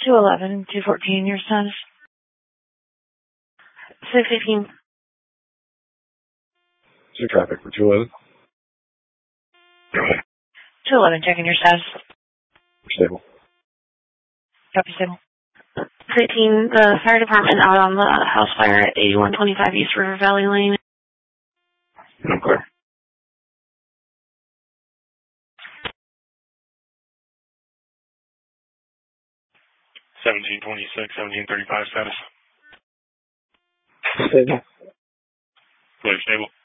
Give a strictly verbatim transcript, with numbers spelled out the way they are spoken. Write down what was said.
two eleven, two fourteen, your status? six eighteen. Two traffic for two eleven. two eleven, checking your status. Stable. Copy, stable. eighteen, the fire department out on the house fire at eighty-one twenty-five East River Valley Lane. I'm clear. seventeen twenty-six, seventeen thirty-five status. Stable. Clear, stable.